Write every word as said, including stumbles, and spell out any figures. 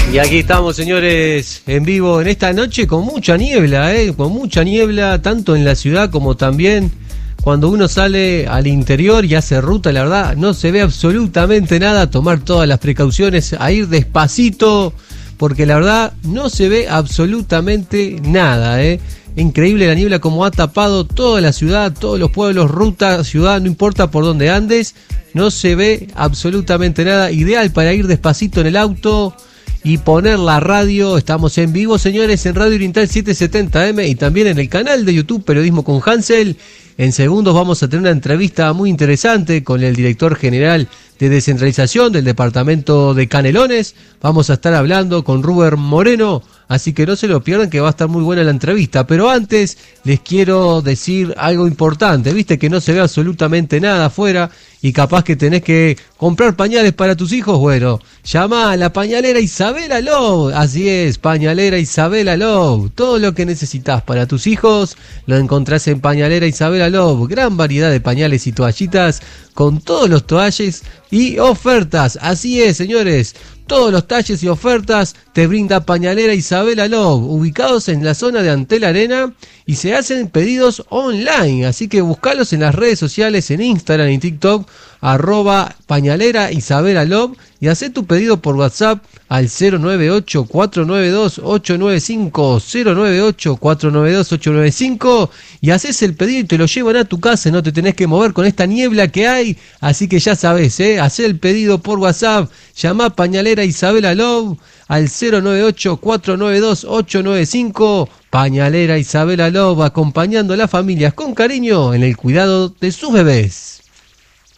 Y aquí estamos, señores, en vivo en esta noche con mucha niebla, ¿eh? Con mucha niebla, tanto en la ciudad como también cuando uno sale al interior y hace ruta. La verdad, no se ve absolutamente nada. Tomar todas las precauciones, a ir despacito, porque la verdad no se ve absolutamente nada, ¿eh? Increíble la niebla como ha tapado toda la ciudad, todos los pueblos, ruta, ciudad, no importa por dónde andes, no se ve absolutamente nada. Ideal para ir despacito en el auto y poner la radio. Estamos en vivo, señores, en Radio Oriental setecientos setenta eme y también en el canal de YouTube Periodismo con Hansel. En segundos vamos a tener una entrevista muy interesante con el director general de descentralización del departamento de Canelones. Vamos a estar hablando con Rubén Moreno, así que no se lo pierdan, que va a estar muy buena la entrevista. Pero antes les quiero decir algo importante. Viste que no se ve absolutamente nada afuera y capaz que tenés que comprar pañales para tus hijos. Bueno, llama a la pañalera Isabela Love. Así es, pañalera Isabela Love. Todo lo que necesitas para tus hijos lo encontrás en pañalera Isabela Love. Gran variedad de pañales y toallitas con todos los toalles y ofertas. Así es, señores. Todos los talles y ofertas te brinda Pañalera Isabela Love, ubicados en la zona de Antel Arena, y se hacen pedidos online, así que buscalos en las redes sociales, en Instagram y TikTok, arroba Pañalera Isabela Love, y haz tu pedido por WhatsApp al cero nueve ocho, cuatro nueve dos, ocho nueve cinco, cero nueve ocho, cuatro nueve dos, ocho nueve cinco, y haces el pedido y te lo llevan a tu casa, no te tenés que mover con esta niebla que hay, así que ya sabes, ¿eh? Hacé el pedido por WhatsApp, llama a Pañalera Isabela Love al cero nueve ocho, cuatro nueve dos, ocho nueve cinco. Pañalera Isabela Love, acompañando a las familias con cariño en el cuidado de sus bebés.